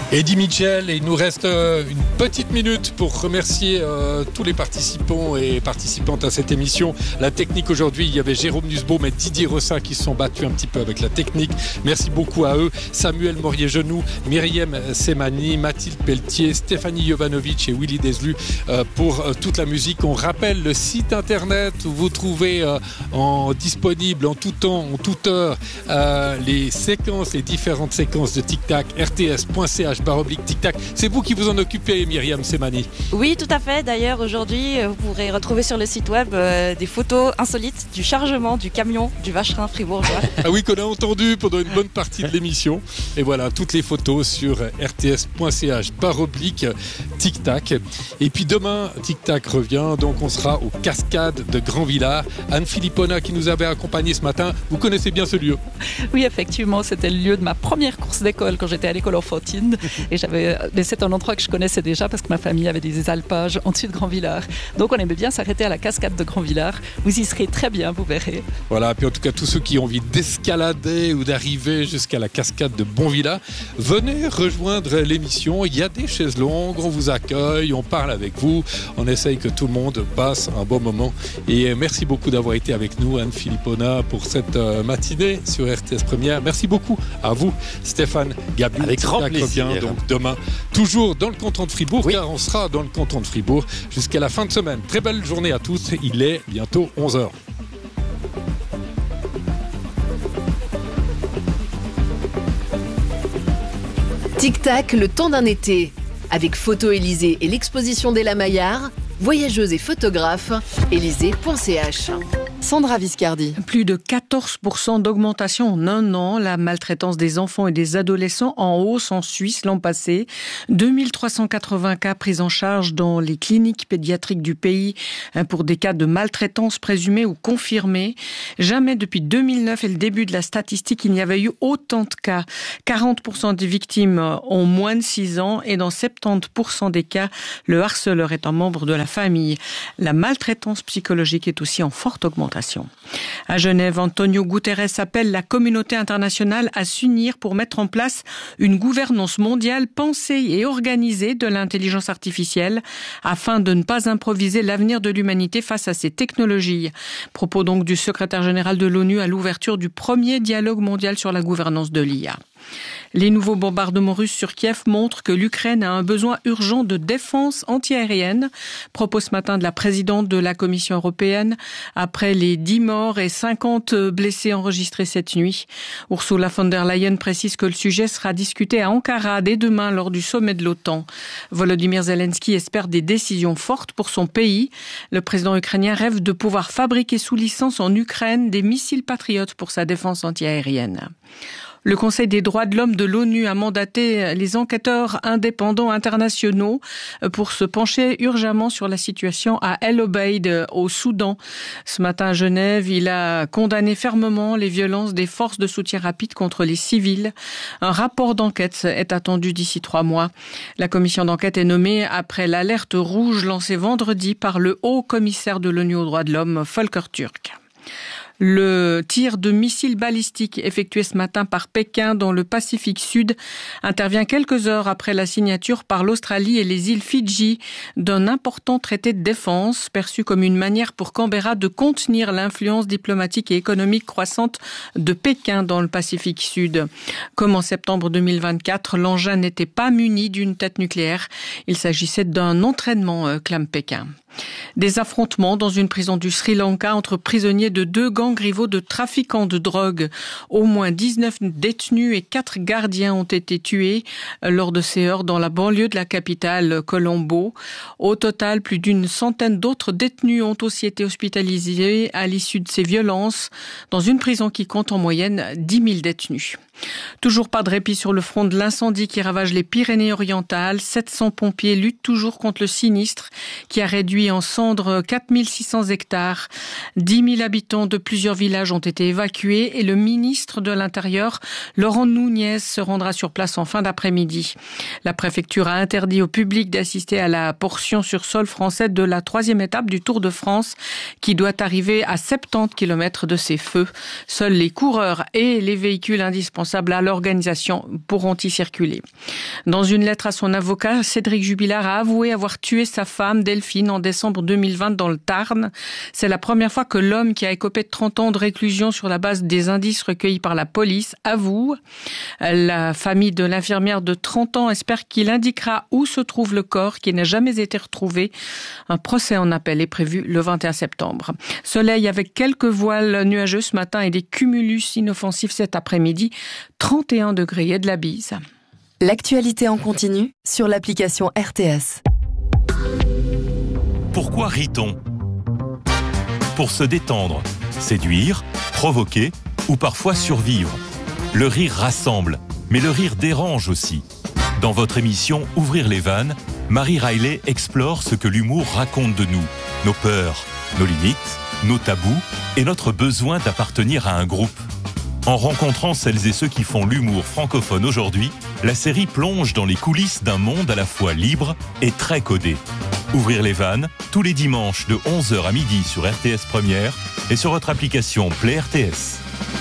Eddie Mitchell, et il nous reste une petite minute pour remercier tous les participants et participantes à cette émission. La technique aujourd'hui, il y avait Jérôme Nusbaum et Didier Rossin qui se sont battus un petit peu avec la technique. Merci beaucoup à eux. Samuel Morier-Genoux, Myriam Semani, Mathilde Pelletier, Stéphanie Jovanovic et Willy Deslu pour toute la musique. On rappelle le site internet où vous trouvez disponible en tout temps, en toute heure, les différentes séquences de Tic Tac, rts.ch/Tic Tac. C'est vous qui vous en occupez, Myriam Semani. Oui, tout à fait. D'ailleurs, aujourd'hui, vous pourrez retrouver sur le site web des photos insolites du chargement du camion du Vacherin fribourgeois. Ah oui, qu'on a entendu pendant une bonne partie de l'émission. Et voilà, toutes les photos sur rts.ch/Tic Tac. Et puis demain, Tic Tac revient. Donc on sera aux Cascades de Grand-Villard. Anne Philippona qui nous avait accompagnés ce matin. Vous connaissez bien ce lieu? Oui, effectivement, c'était le lieu de ma première course d'école quand j'étais à l'école enfantine. Et c'est un endroit que je connaissais déjà parce que ma famille avait des alpages en dessus de Grand-Villard. Donc on aimait bien s'arrêter à la cascade de Grand-Villard. Vous y serez très bien, vous verrez. Voilà, puis en tout cas tous ceux qui ont envie d'escalader ou d'arriver jusqu'à la cascade de Bonvilla, venez rejoindre l'émission. Il y a des chaises longues, on vous accueille, on parle avec vous, on essaye que tout le monde passe un bon moment. Et merci beaucoup d'avoir été avec nous, Anne Philippona, pour cette matinée sur RTS Première. Merci beaucoup à vous, Stéphane Gabu. Avec grand plaisir. Donc demain, toujours dans le canton de Fribourg, car on sera dans le canton de Fribourg jusqu'à la fin de semaine. Très belle journée à tous. Il est bientôt 11h. Tic Tac, le temps d'un été. Avec Photo Élysée et l'exposition d'Ella Maillard, voyageuse et photographe, élysée.ch. Sandra Viscardi. Plus de 14% d'augmentation en un an. La maltraitance des enfants et des adolescents en hausse en Suisse l'an passé. 2380 cas pris en charge dans les cliniques pédiatriques du pays pour des cas de maltraitance présumés ou confirmés. Jamais depuis 2009 et le début de la statistique, il n'y avait eu autant de cas. 40% des victimes ont moins de 6 ans et dans 70% des cas, le harceleur est un membre de la famille. La maltraitance psychologique est aussi en forte augmentation. À Genève, Antonio Guterres appelle la communauté internationale à s'unir pour mettre en place une gouvernance mondiale pensée et organisée de l'intelligence artificielle afin de ne pas improviser l'avenir de l'humanité face à ces technologies. Propos donc du secrétaire général de l'ONU à l'ouverture du premier dialogue mondial sur la gouvernance de l'IA. Les nouveaux bombardements russes sur Kiev montrent que l'Ukraine a un besoin urgent de défense antiaérienne. Propos ce matin de la présidente de la Commission européenne après les 10 morts et 50 blessés enregistrés cette nuit. Ursula von der Leyen précise que le sujet sera discuté à Ankara dès demain lors du sommet de l'OTAN. Volodymyr Zelensky espère des décisions fortes pour son pays. Le président ukrainien rêve de pouvoir fabriquer sous licence en Ukraine des missiles patriotes pour sa défense antiaérienne. Le Conseil des droits de l'homme de l'ONU a mandaté les enquêteurs indépendants internationaux pour se pencher urgemment sur la situation à El Obeid, au Soudan. Ce matin à Genève, il a condamné fermement les violences des forces de soutien rapide contre les civils. Un rapport d'enquête est attendu d'ici 3 mois. La commission d'enquête est nommée après l'alerte rouge lancée vendredi par le haut commissaire de l'ONU aux droits de l'homme, Volker Turk. Le tir de missiles balistiques effectué ce matin par Pékin dans le Pacifique Sud intervient quelques heures après la signature par l'Australie et les îles Fidji d'un important traité de défense perçu comme une manière pour Canberra de contenir l'influence diplomatique et économique croissante de Pékin dans le Pacifique Sud. Comme en septembre 2024, l'engin n'était pas muni d'une tête nucléaire. Il s'agissait d'un entraînement, clame Pékin. Des affrontements dans une prison du Sri Lanka entre prisonniers de 2 gangs rivaux de trafiquants de drogue. Au moins 19 détenus et 4 gardiens ont été tués lors de ces heurts dans la banlieue de la capitale, Colombo. Au total, plus d'une centaine d'autres détenus ont aussi été hospitalisés à l'issue de ces violences dans une prison qui compte en moyenne 10 000 détenus. Toujours pas de répit sur le front de l'incendie qui ravage les Pyrénées-Orientales. 700 pompiers luttent toujours contre le sinistre qui a réduit réduit en cendres 4600 hectares. 10 000 habitants de plusieurs villages ont été évacués et le ministre de l'Intérieur, Laurent Nunez, se rendra sur place en fin d'après-midi. La préfecture a interdit au public d'assister à la portion sur sol français de la 3e étape du Tour de France qui doit arriver à 70 km de ces feux. Seuls les coureurs et les véhicules indispensables à l'organisation pourront y circuler. Dans une lettre à son avocat, Cédric Jubilard a avoué avoir tué sa femme Delphine en décembre 2020 dans le Tarn. C'est la première fois que l'homme qui a écopé de 30 ans de réclusion sur la base des indices recueillis par la police avoue. La famille de l'infirmière de 30 ans espère qu'il indiquera où se trouve le corps qui n'a jamais été retrouvé. Un procès en appel est prévu le 21 septembre. Soleil avec quelques voiles nuageux ce matin et des cumulus inoffensifs cet après-midi. 31 degrés et de la bise. L'actualité en continu sur l'application RTS. Pourquoi rit-on ? Pour se détendre, séduire, provoquer ou parfois survivre. Le rire rassemble, mais le rire dérange aussi. Dans votre émission Ouvrir les vannes, Marie Riley explore ce que l'humour raconte de nous, nos peurs, nos limites, nos tabous et notre besoin d'appartenir à un groupe. En rencontrant celles et ceux qui font l'humour francophone aujourd'hui, la série plonge dans les coulisses d'un monde à la fois libre et très codé. Ouvrir les vannes, tous les dimanches de 11h à midi sur RTS Première et sur votre application Play RTS.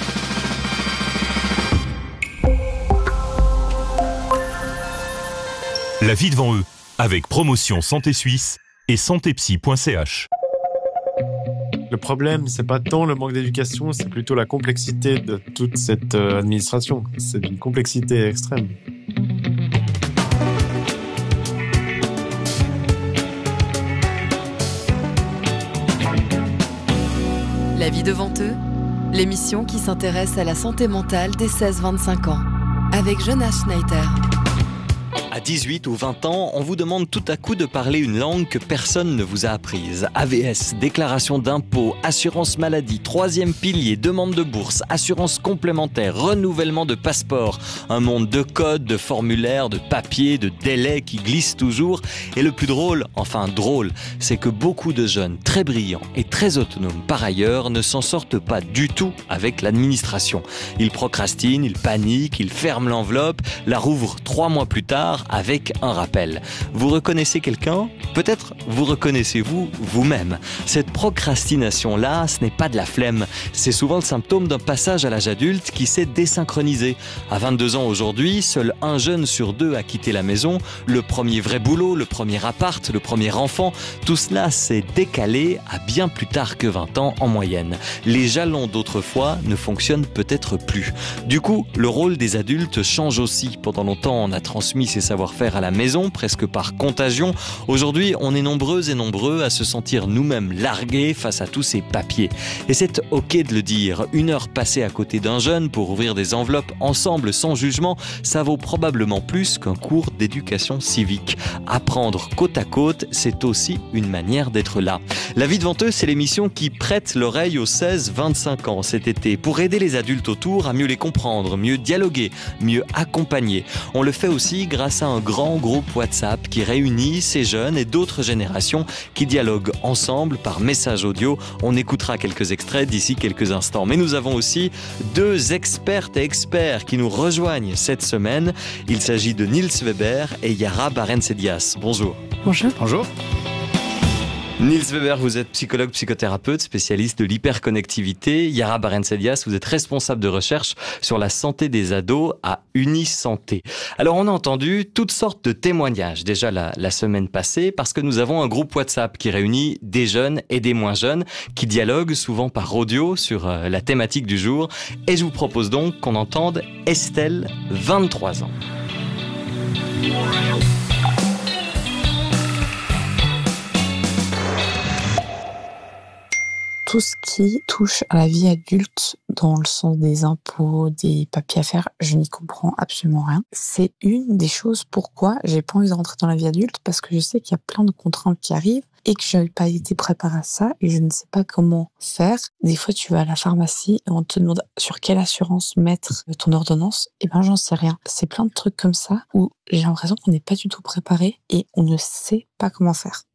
La vie devant eux, avec Promotion Santé Suisse et santépsy.ch. Le problème, c'est pas tant le manque d'éducation, c'est plutôt la complexité de toute cette administration. C'est d'une complexité extrême. La vie devant eux, l'émission qui s'intéresse à la santé mentale des 16-25 ans, avec Jonas Schneider. À 18 ou 20 ans, on vous demande tout à coup de parler une langue que personne ne vous a apprise. AVS, déclaration d'impôt, assurance maladie, 3e pilier, demande de bourse, assurance complémentaire, renouvellement de passeport. Un monde de codes, de formulaires, de papiers, de délais qui glissent toujours. Et le plus drôle, enfin drôle, c'est que beaucoup de jeunes très brillants et très autonomes par ailleurs ne s'en sortent pas du tout avec l'administration. Ils procrastinent, ils paniquent, ils ferment l'enveloppe, la rouvrent 3 mois plus tard avec un rappel. Vous reconnaissez quelqu'un ? Peut-être vous reconnaissez-vous vous-même. Cette procrastination-là, ce n'est pas de la flemme. C'est souvent le symptôme d'un passage à l'âge adulte qui s'est désynchronisé. À 22 ans aujourd'hui, seul un jeune sur 2 a quitté la maison. Le premier vrai boulot, le premier appart, le premier enfant, tout cela s'est décalé à bien plus tard que 20 ans en moyenne. Les jalons d'autrefois ne fonctionnent peut-être plus. Du coup, le rôle des adultes change aussi. Pendant longtemps, on a transmis ses savoir-faire à la maison, presque par contagion. Aujourd'hui, on est nombreux et nombreux à se sentir nous-mêmes largués face à tous ces papiers. Et c'est ok de le dire. 1 heure passée à côté d'un jeune pour ouvrir des enveloppes ensemble sans jugement, ça vaut probablement plus qu'un cours d'éducation civique. Apprendre côte à côte, c'est aussi une manière d'être là. La vie devant eux, c'est l'émission qui prête l'oreille aux 16-25 ans cet été pour aider les adultes autour à mieux les comprendre, mieux dialoguer, mieux accompagner. On le fait aussi grâce à un grand groupe WhatsApp qui réunit ces jeunes et d'autres générations qui dialoguent ensemble par message audio. On écoutera quelques extraits d'ici quelques instants. Mais nous avons aussi 2 expertes et experts qui nous rejoignent cette semaine. Il s'agit de Niels Weber et Yara Barentsedias. Bonjour. Bonjour. Bonjour. Niels Weber, vous êtes psychologue, psychothérapeute, spécialiste de l'hyperconnectivité. Yara Barentsedias, vous êtes responsable de recherche sur la santé des ados à Unisanté. Alors, on a entendu toutes sortes de témoignages déjà la semaine passée parce que nous avons un groupe WhatsApp qui réunit des jeunes et des moins jeunes qui dialoguent souvent par audio sur la thématique du jour. Et je vous propose donc qu'on entende Estelle, 23 ans. Tout ce qui touche à la vie adulte dans le sens des impôts, des papiers à faire, je n'y comprends absolument rien. C'est une des choses pourquoi j'ai pas envie de rentrer dans la vie adulte, parce que je sais qu'il y a plein de contraintes qui arrivent et que je n'ai pas été préparée à ça et je ne sais pas comment faire. Des fois, tu vas à la pharmacie et on te demande sur quelle assurance mettre ton ordonnance. Et ben, j'en sais rien. C'est plein de trucs comme ça où j'ai l'impression qu'on n'est pas du tout préparé et on ne sait pas comment faire.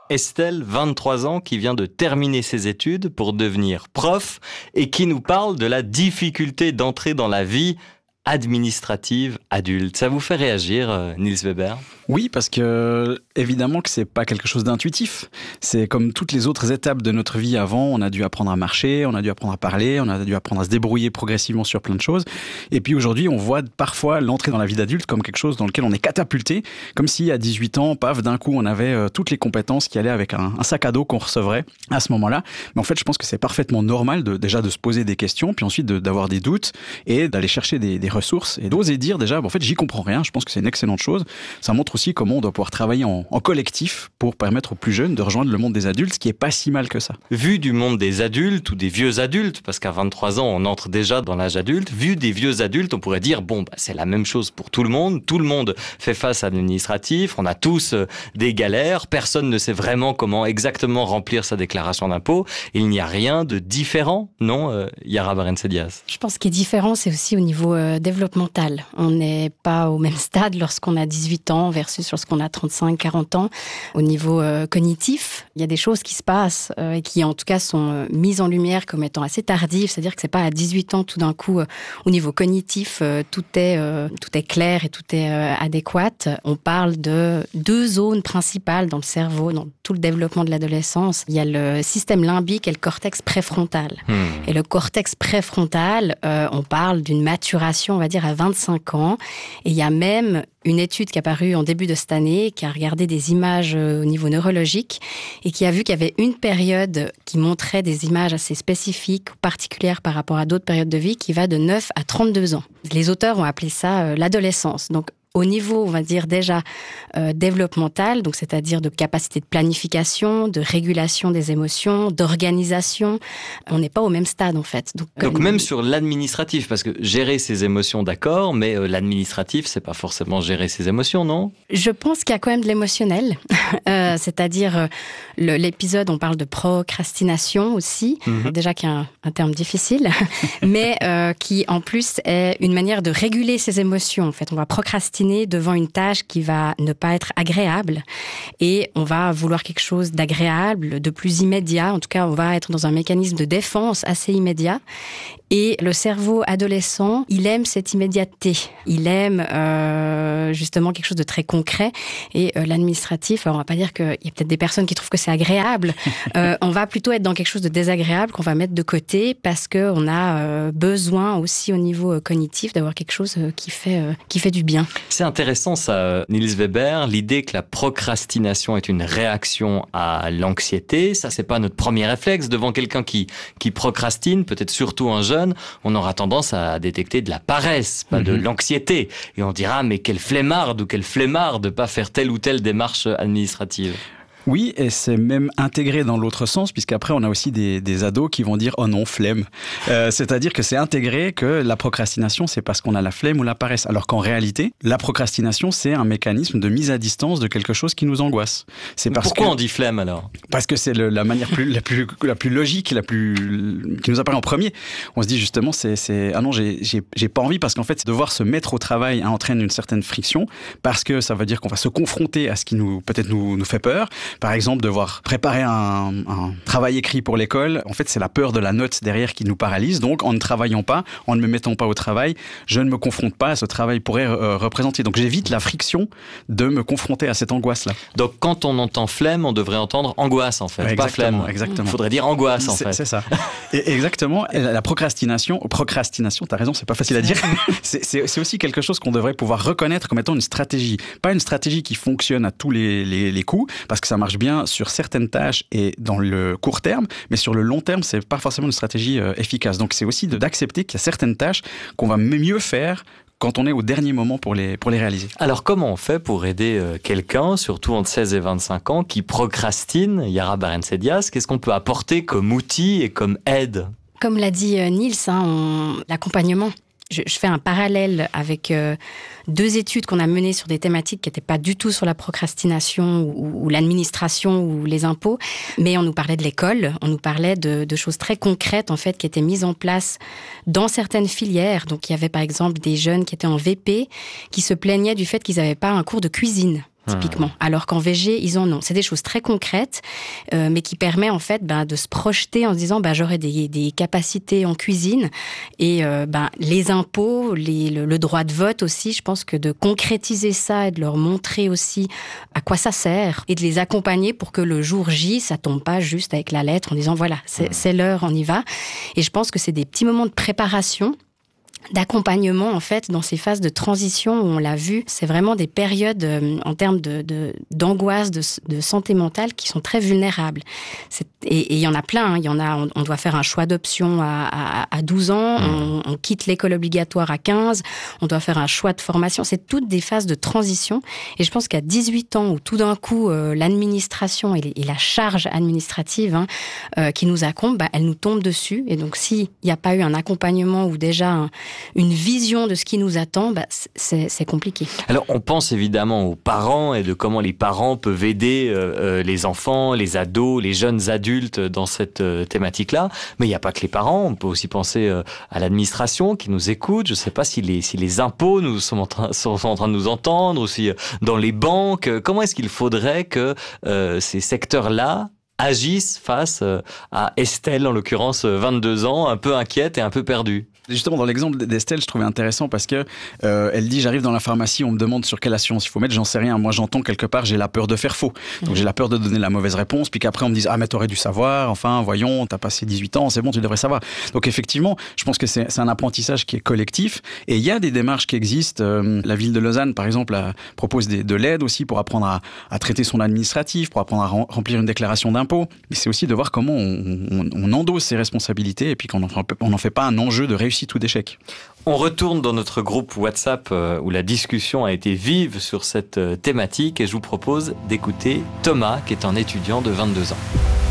Estelle, 23 ans, qui vient de terminer ses études pour devenir prof et qui nous parle de la difficulté d'entrer dans la vie administrative adulte. Ça vous fait réagir, Niels Weber ? Oui, parce que évidemment que c'est pas quelque chose d'intuitif. C'est comme toutes les autres étapes de notre vie avant. On a dû apprendre à marcher, on a dû apprendre à parler, on a dû apprendre à se débrouiller progressivement sur plein de choses. Et puis aujourd'hui, on voit parfois l'entrée dans la vie d'adulte comme quelque chose dans lequel on est catapulté, comme si à 18 ans, paf, d'un coup, on avait toutes les compétences qui allaient avec un sac à dos qu'on recevrait à ce moment-là. Mais en fait, je pense que c'est parfaitement normal déjà de se poser des questions, puis ensuite d'avoir des doutes et d'aller chercher des ressources et d'oser dire déjà, en fait, j'y comprends rien. Je pense que c'est une excellente chose. Ça montre aussi comment on doit pouvoir travailler en collectif pour permettre aux plus jeunes de rejoindre le monde des adultes, ce qui est pas si mal que ça. Vu du monde des adultes ou des vieux adultes, parce qu'à 23 ans, on entre déjà dans l'âge adulte, vu des vieux adultes, on pourrait dire, c'est la même chose pour tout le monde fait face à l'administratif, on a tous des galères, personne ne sait vraiment comment exactement remplir sa déclaration d'impôt, il n'y a rien de différent, non, Yara Barentsedias ? Je pense qu'il est différent, c'est aussi au niveau développemental. On n'est pas au même stade lorsqu'on a 18 ans versus lorsqu'on a 35, 40 ans. Au niveau cognitif, il y a des choses qui se passent et qui en tout cas sont mises en lumière comme étant assez tardives. C'est-à-dire que c'est pas à 18 ans tout d'un coup, au niveau cognitif, tout est clair et tout est adéquat. On parle de 2 zones principales dans le cerveau, dans tout le développement de l'adolescence. Il y a le système limbique et le cortex préfrontal. Et le cortex préfrontal, on parle d'une maturation, on va dire, à 25 ans. Et il y a même une étude qui est apparue en début de cette année, qui a regardé des images au niveau neurologique et qui a vu qu'il y avait une période qui montrait des images assez spécifiques, particulières par rapport à d'autres périodes de vie, qui va de 9 à 32 ans. Les auteurs ont appelé ça l'adolescence. Donc, au niveau, on va dire déjà développemental, donc c'est-à-dire de capacité de planification, de régulation des émotions, d'organisation, on n'est pas au même stade en fait. Donc même sur l'administratif, parce que gérer ses émotions, d'accord, mais l'administratif, c'est pas forcément gérer ses émotions, non ? Je pense qu'il y a quand même de l'émotionnel, c'est-à-dire l'épisode, on parle de procrastination aussi, déjà qui est un terme difficile, mais qui en plus est une manière de réguler ses émotions. En fait, on va procrastiner devant une tâche qui va ne pas être agréable et on va vouloir quelque chose d'agréable, de plus immédiat. En tout cas, on va être dans un mécanisme de défense assez immédiat. Et le cerveau adolescent, il aime cette immédiateté. Il aime justement quelque chose de très concret. Et l'administratif, alors on va pas dire qu'il y a peut-être des personnes qui trouvent que c'est agréable. On va plutôt être dans quelque chose de désagréable qu'on va mettre de côté parce qu'on a besoin aussi au niveau cognitif d'avoir quelque chose qui fait du bien. C'est intéressant ça, Niels Weber, l'idée que la procrastination est une réaction à l'anxiété. Ça, c'est pas notre premier réflexe. Devant quelqu'un qui procrastine, peut-être surtout un jeune, on aura tendance à détecter de la paresse, pas de l'anxiété. Et on dira, mais quelle flemmarde ou quel flemmard de pas faire telle ou telle démarche administrative. Oui, et c'est même intégré dans l'autre sens, puisqu'après on a aussi des ados qui vont dire « oh non, flemme ». C'est-à-dire que c'est intégré que la procrastination, c'est parce qu'on a la flemme ou la paresse. Alors qu'en réalité, la procrastination, c'est un mécanisme de mise à distance de quelque chose qui nous angoisse. Pourquoi on dit flemme alors ? Parce que c'est la manière la plus logique, qui nous apparaît en premier. On se dit justement, ah non, j'ai pas envie, parce qu'en fait, devoir se mettre au travail entraîne une certaine friction, parce que ça veut dire qu'on va se confronter à ce qui peut-être nous fait peur. Par exemple, devoir préparer un travail écrit pour l'école, en fait, c'est la peur de la note derrière qui nous paralyse. Donc, en ne travaillant pas, en ne me mettant pas au travail, je ne me confronte pas à ce travail pourrait représenter. Donc, j'évite la friction de me confronter à cette angoisse-là. Donc, quand on entend flemme, on devrait entendre angoisse, en fait, pas flemme. Exactement. Il faudrait dire angoisse, en fait. C'est ça. Et exactement. Et la procrastination, t'as raison, c'est pas facile à dire. c'est aussi quelque chose qu'on devrait pouvoir reconnaître comme étant une stratégie. Pas une stratégie qui fonctionne à tous les coups, parce que ça marche bien sur certaines tâches et dans le court terme, mais sur le long terme, c'est pas forcément une stratégie efficace. Donc c'est aussi d'accepter qu'il y a certaines tâches qu'on va mieux faire quand on est au dernier moment pour les réaliser. Alors comment on fait pour aider quelqu'un, surtout entre 16 et 25 ans, qui procrastine, Yara Barentsedias, qu'est-ce qu'on peut apporter comme outil et comme aide ? Comme l'a dit Niels, l'accompagnement. Je fais un parallèle avec 2 études qu'on a menées sur des thématiques qui n'étaient pas du tout sur la procrastination ou l'administration ou les impôts, mais on nous parlait de l'école, on nous parlait de choses très concrètes en fait qui étaient mises en place dans certaines filières. Donc il y avait par exemple des jeunes qui étaient en VP qui se plaignaient du fait qu'ils n'avaient pas un cours de cuisine. typiquement. Alors qu'en VG, ils en ont. C'est des choses très concrètes, mais qui permettent en fait de se projeter en se disant j'aurai des capacités en cuisine et les impôts, le droit de vote aussi. Je pense que de concrétiser ça et de leur montrer aussi à quoi ça sert et de les accompagner pour que le jour J, ça tombe pas juste avec la lettre en disant voilà, c'est l'heure, on y va. Et je pense que c'est des petits moments de préparation, d'accompagnement en fait dans ces phases de transition où on l'a vu, c'est vraiment des périodes en termes d'angoisse, de santé mentale qui sont très vulnérables. Et il y en a plein, il y en a, on doit faire un choix d'option à 12 ans, on quitte l'école obligatoire à 15, on doit faire un choix de formation, c'est toutes des phases de transition et je pense qu'à 18 ans où tout d'un coup l'administration et la charge administrative qui nous incombe, elle nous tombe dessus et donc s'il n'y a pas eu un accompagnement ou déjà une vision de ce qui nous attend, c'est compliqué. Alors, on pense évidemment aux parents et de comment les parents peuvent aider les enfants, les ados, les jeunes adultes dans cette thématique-là. Mais il n'y a pas que les parents. On peut aussi penser à l'administration qui nous écoute. Je ne sais pas si les impôts sont en train de nous entendre, ou si dans les banques. Comment est-ce qu'il faudrait que ces secteurs-là agissent face à Estelle, en l'occurrence 22 ans, un peu inquiète et un peu perdue? Justement, dans l'exemple d'Estelle, je trouvais intéressant parce que elle dit, j'arrive dans la pharmacie, on me demande sur quelle assurance il faut mettre, j'en sais rien. Moi, j'entends quelque part, j'ai la peur de faire faux. Donc, j'ai la peur de donner la mauvaise réponse, puis qu'après, on me dise, mais t'aurais dû savoir, enfin, voyons, t'as passé 18 ans, c'est bon, tu devrais savoir. Donc, effectivement, je pense que c'est un apprentissage qui est collectif. Et il y a des démarches qui existent. La ville de Lausanne, par exemple, propose de l'aide aussi pour apprendre à traiter son administratif, pour apprendre à remplir une déclaration d'impôt. Mais c'est aussi de voir comment on endosse ses responsabilités et puis qu'on n'en fait pas un enjeu de réussite ou d'échec. On retourne dans notre groupe WhatsApp où la discussion a été vive sur cette thématique et je vous propose d'écouter Thomas qui est un étudiant de 22 ans.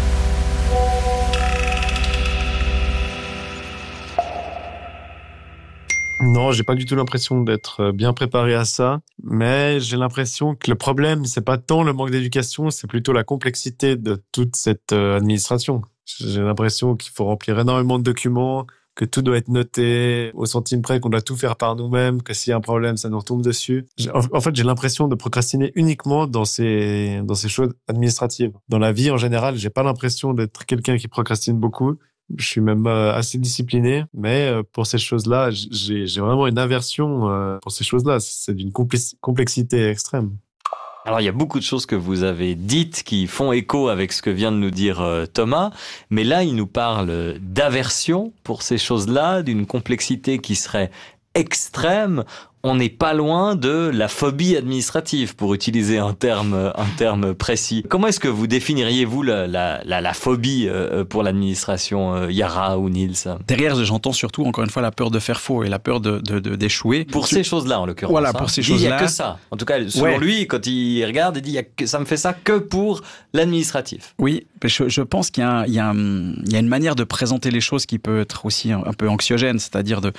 Non, j'ai pas du tout l'impression d'être bien préparé à ça, mais j'ai l'impression que le problème, c'est pas tant le manque d'éducation, c'est plutôt la complexité de toute cette administration. J'ai l'impression qu'il faut remplir énormément de documents, que tout doit être noté au centime près, qu'on doit tout faire par nous-mêmes, que s'il y a un problème, ça nous retombe dessus. En fait, j'ai l'impression de procrastiner uniquement dans ces choses administratives. Dans la vie, en général, j'ai pas l'impression d'être quelqu'un qui procrastine beaucoup. Je suis même assez discipliné, mais pour ces choses-là, j'ai vraiment une aversion pour ces choses-là. C'est d'une complexité extrême. Alors, il y a beaucoup de choses que vous avez dites qui font écho avec ce que vient de nous dire Thomas, mais là, il nous parle d'aversion pour ces choses-là, d'une complexité qui serait extrême. On n'est pas loin de la phobie administrative, pour utiliser un terme précis. Comment est-ce que vous définiriez-vous la phobie pour l'administration, Yara ou Nils? Derrière, j'entends surtout, encore une fois, la peur de faire faux et la peur d'échouer. Pour ces choses-là, en l'occurrence. Voilà, pour ces choses-là. Il n'y a que ça. En tout cas, selon lui, quand il regarde, il dit ça me fait ça que pour l'administratif. Oui, je pense qu'il y a une manière de présenter les choses qui peut être aussi un peu anxiogène, c'est-à-dire de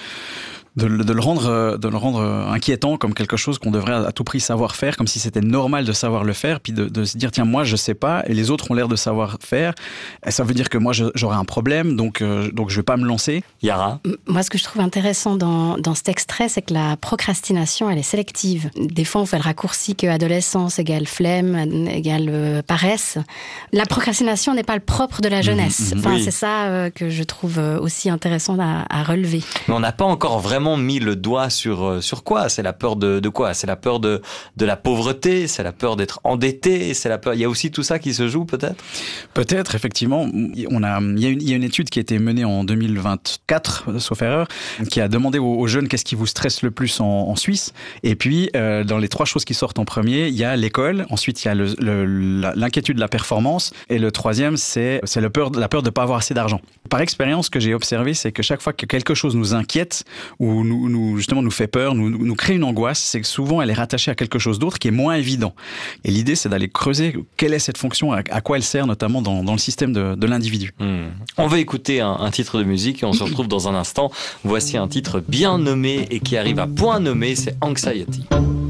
le rendre inquiétant comme quelque chose qu'on devrait à tout prix savoir faire, comme si c'était normal de savoir le faire, puis de se dire tiens, moi je sais pas et les autres ont l'air de savoir faire, et ça veut dire que moi j'aurai un problème, donc je vais pas me lancer. Yara? Moi, ce que je trouve intéressant dans cet extrait, c'est que la procrastination, elle est sélective. Des fois, on fait le raccourci que adolescence égale flemme, égale paresse. La procrastination n'est pas le propre de la jeunesse. Enfin, oui. C'est ça que je trouve aussi intéressant à relever. Mais on n'a pas encore vraiment mis le doigt sur quoi? C'est la peur de quoi? C'est la peur de la pauvreté, c'est la peur d'être endetté, c'est la peur. Il y a aussi tout ça qui se joue, peut-être? Peut-être, effectivement. Il y a une étude qui a été menée en 2024, sauf erreur, qui a demandé aux jeunes qu'est-ce qui vous stresse le plus en Suisse. Et puis, dans les 3 choses qui sortent en premier, il y a l'école, ensuite il y a l'inquiétude de la performance, et le troisième, c'est la peur de pas avoir assez d'argent. Par expérience, ce que j'ai observé, c'est que chaque fois que quelque chose nous inquiète ou justement nous fait peur, nous crée une angoisse, c'est que souvent elle est rattachée à quelque chose d'autre qui est moins évident. Et l'idée, c'est d'aller creuser quelle est cette fonction, à quoi elle sert, notamment dans le système de l'individu. On va écouter un titre de musique et on se retrouve dans un instant. Voici un titre bien nommé et qui arrive à point nommé, c'est Anxiety.